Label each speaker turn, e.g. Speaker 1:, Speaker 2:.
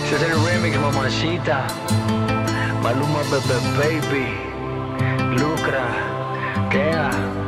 Speaker 1: Ese es el remix, mamacita. Maluma, Baby, Lucra, Kea.